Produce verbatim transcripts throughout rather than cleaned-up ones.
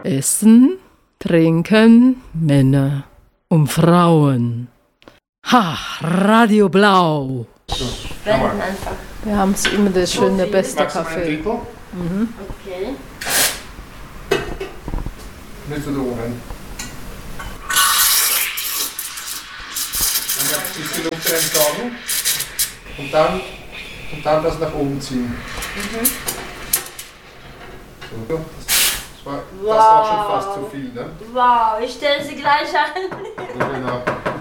Essen, Trinken, Männer und Frauen. Ha, Radio Blau. Spenden einfach. Wir haben es immer das schöne, viel. beste Magst du mal einen Kaffee. Drittel? Mhm. Okay. Nicht so da oben. Dann ein bisschen Luft reintragen und dann, und dann das nach oben ziehen. Mhm. So, das, war, Wow. das war schon fast zu viel, ne? Wow, ich stelle sie gleich ein. Ja, genau.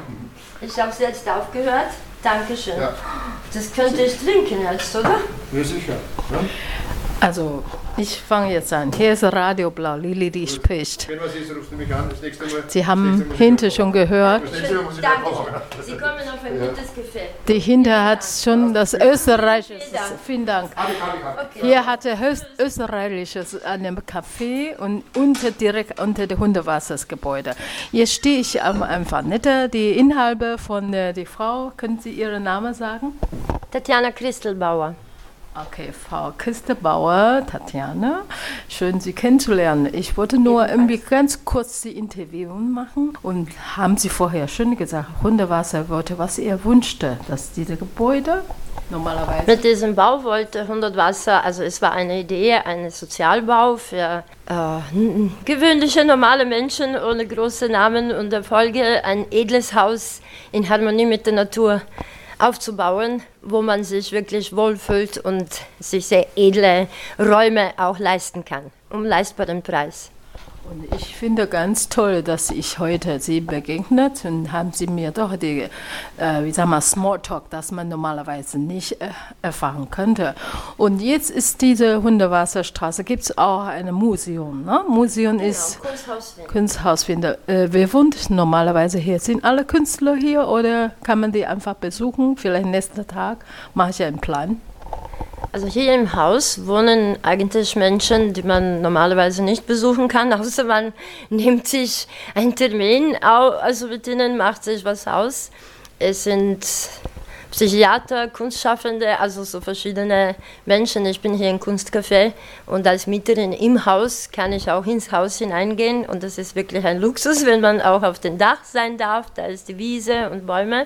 Ich habe jetzt aufgehört. Dankeschön. Ja. Das könnte ich trinken jetzt, oder? Ja, sicher. Ja? Also, ich fange jetzt an. Hier ist Radio Blau, Lili, die spricht. Wenn was ist, rufst du mich an. Das nächste Mal. Sie haben das nächste Mal hinter muss ich schon wieder gehört. Das nächste Mal muss ich wieder Dankeschön. kommen. Sie kommen auf ein Ja. gutes Gefäß. Die Hinter hat schon das österreichische. Vielen Dank. Vielen Dank. Adi, Adi, Adi. Okay. Hier hatte höchst österreichisches an dem Café und unter, direkt unter dem Hundewassersgebäude. Jetzt stehe ich am einfach nicht. Die Inhaber von äh, die Frau, können Sie Ihren Namen sagen? Tatjana Christelbauer. Okay, Frau Christelbauer, Tatjana, schön Sie kennenzulernen. Ich wollte nur irgendwie ganz kurz die Interview machen und haben Sie vorher schon gesagt, Hundewasser wollte, was er wünschte, dass diese Gebäude normalerweise... Mit diesem Bau wollte Hundertwasser, also es war eine Idee, ein Sozialbau für äh, n- gewöhnliche, normale Menschen ohne große Namen und Erfolge, ein edles Haus in Harmonie mit der Natur aufzubauen, wo man sich wirklich wohlfühlt und sich sehr edle Räume auch leisten kann, um leistbaren Preis. Und ich finde ganz toll, dass ich heute Sie begegnet und haben Sie mir doch die, äh, wie sagen wir, Smalltalk, das man normalerweise nicht äh, erfahren könnte. Und jetzt ist diese Hundewasserstraße, gibt es auch ein Museum. Ne? Museum ist Kunsthaus Wien. Kunsthaus Wien. Äh, wer wohnt normalerweise hier? Sind alle Künstler hier oder kann man die einfach besuchen? Vielleicht nächsten Tag mache ich einen Plan. Also hier im Haus wohnen eigentlich Menschen, die man normalerweise nicht besuchen kann, außer man nimmt sich einen Termin, also mit ihnen macht sich was aus. Es sind Psychiater, Kunstschaffende, also so verschiedene Menschen. Ich bin hier im Kunstcafé und als Mieterin im Haus kann ich auch ins Haus hineingehen und das ist wirklich ein Luxus, wenn man auch auf dem Dach sein darf, da ist die Wiese und Bäume.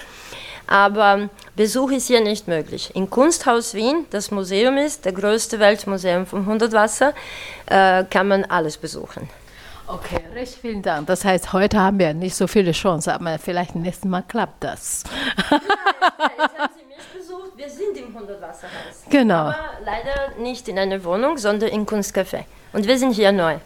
Aber Besuch ist hier nicht möglich. Im Kunsthaus Wien, das Museum ist, der größte Weltmuseum vom Hundertwasser, äh, kann man alles besuchen. Okay, recht vielen Dank. Das heißt, heute haben wir nicht so viele Chancen, aber vielleicht nächstes Mal klappt das. Ja, jetzt haben Sie mich besucht. Wir sind im Hundertwasserhaus. Genau. Aber leider nicht in einer Wohnung, sondern im Kunstcafé. Und wir sind hier neu.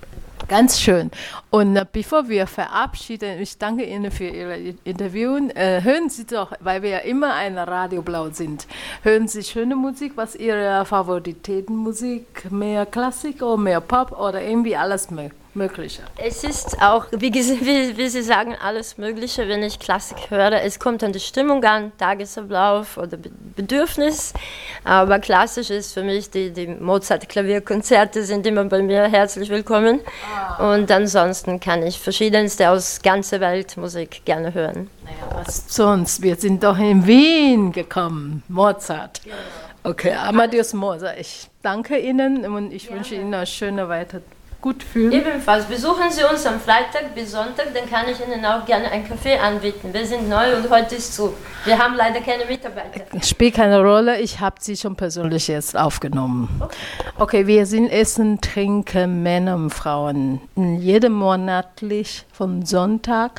Ganz schön. Und äh, bevor wir verabschieden, ich danke Ihnen für Ihr Interview. Äh, hören Sie doch, weil wir ja immer ein Radio Blau sind, hören Sie schöne Musik, was Ihre Favoritätenmusik, mehr Klassik oder mehr Pop oder irgendwie alles mö- Mögliche? Es ist auch, wie, ges- wie, wie Sie sagen, alles Mögliche, wenn ich Klassik höre. Es kommt an die Stimmung an, Tagesablauf oder Be- Bedürfnis. Aber klassisch ist für mich, die, die Mozart-Klavierkonzerte sind immer bei mir herzlich willkommen. Ah. Und ansonsten kann ich verschiedenste aus ganzer Welt Musik gerne hören. Naja, was sonst? Wir sind doch in Wien gekommen, Mozart. Ja. Okay, Amadeus Mozart. Ich danke Ihnen und ich ja. wünsche Ihnen eine schöne weiter gut fühlen. Ebenfalls besuchen Sie uns am Freitag bis Sonntag, dann kann ich Ihnen auch gerne einen Kaffee anbieten. Wir sind neu und heute ist zu. Wir haben leider keine Mitarbeiter. Spielt keine Rolle, ich habe Sie schon persönlich jetzt aufgenommen. Okay, okay, wir sind Essen, Trinken, Männer und Frauen. Jeden monatlich von Sonntag,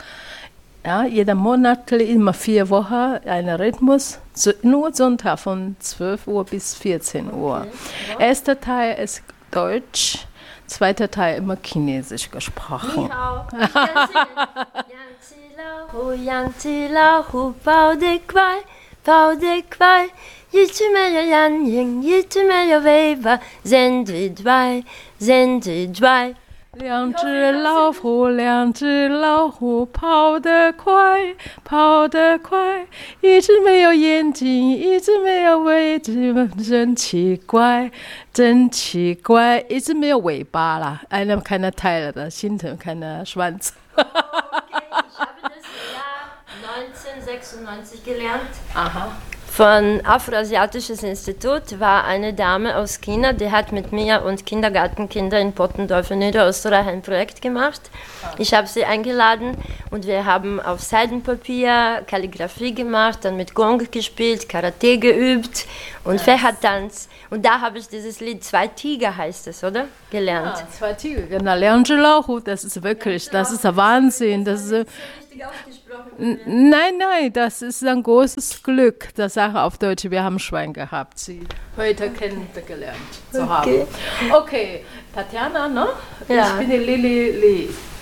ja, jeden monatlich immer vier Wochen, ein Rhythmus, so, nur Sonntag von zwölf Uhr bis vierzehn Uhr. Okay. Ja. Erster Teil ist Deutsch. Zweiter Teil immer Chinesisch gesprochen. Ni hao. Ich kann singen. Yang Qi Lao Hu, Yang Qi Lao Hu, Pao De Quai, Pao De Quai, Yi Zhi Me Yo Yan Ying, Yi Zhi Me Yo Wei Ba, Zen Zhi Dwai, Zen Zhi Dwai. 两只老虎，两只老虎，跑得快，跑得快，一只没有眼睛，一只没有尾巴，真奇怪，真奇怪，一只没有尾巴啦，einer keine Teile, das hinten keine Schwanz. Okay, ich habe das Jahr neunzehnhundertsechsundneunzig gelernt. Aha. von Afroasiatisches Institut war eine Dame aus China, die hat mit mir und Kindergartenkinder in Pottendorf in Niederösterreich ein Projekt gemacht. Ich habe sie eingeladen und wir haben auf Seidenpapier Kalligrafie gemacht, dann mit Gong gespielt, Karate geübt und Fächertanz. Und da habe ich dieses Lied Zwei Tiger heißt es, oder? Gelernt. Ja, zwei Tiger, genau. Leangelo, das ist wirklich, das ist ein Wahnsinn. Das ist, nein, nein, das ist ein großes Glück, das Sache auf Deutsch. Wir haben Schwein gehabt, sie heute kennengelernt zu haben. Okay. Okay, Tatjana, ne? Ja. Ich bin die Lili Lee.